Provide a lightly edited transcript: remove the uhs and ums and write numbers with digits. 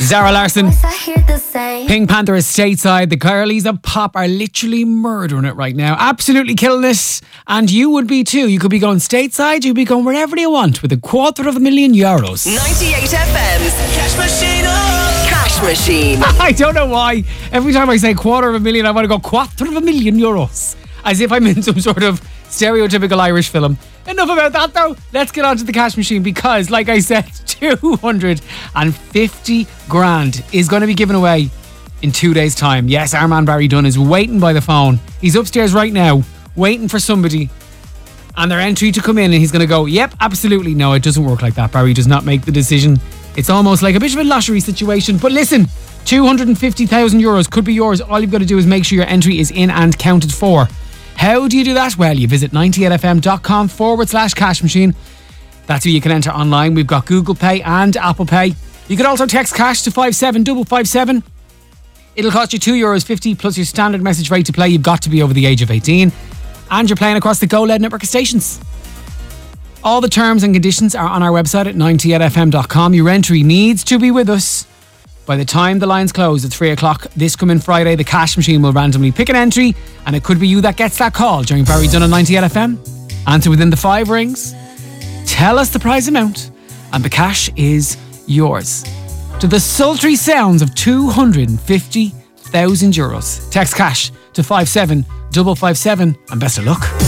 Zara Larsson. Pink Panther is stateside. The girlies of pop are literally murdering it right now. Absolutely killing it. And you would be too. You could be going stateside. You'd be going wherever you want with €250,000. 98 FM's Cash Machine. Cash Machine. I don't know why. Every time I say €250,000, I want to go €250,000. As if I'm in some sort of stereotypical Irish film. Enough about that though. Let's get on to the cash machine because, like I said, 250 grand is going to be given away in 2 days' time. Yes, our man Barry Dunn is waiting by the phone. He's upstairs right now, waiting for somebody and their entry to come in, and he's going to go, yep, absolutely. No, it doesn't work like that. Barry does not make the decision. It's almost like a bit of a lottery situation. But listen, €250,000 could be yours. All you've got to do is make sure your entry is in and counted for. How do you do that? Well, you visit 98fm.com/cash machine. That's where you can enter online. We've got Google Pay and Apple Pay. You can also text cash to 57557. It'll cost you €2.50 plus your standard message rate to play. You've got to be over the age of 18. And you're playing across the Go LED network of stations. All the terms and conditions are on our website at 98fm.com. Your entry needs to be with us by the time the lines close at 3 o'clock this coming Friday. The cash machine will randomly pick an entry, and it could be you that gets that call during Barry Dunn on 98FM. Answer within the 5 rings. Tell us the prize amount, and the cash is yours. To the sultry sounds of €250,000. Text cash to 57557, and best of luck.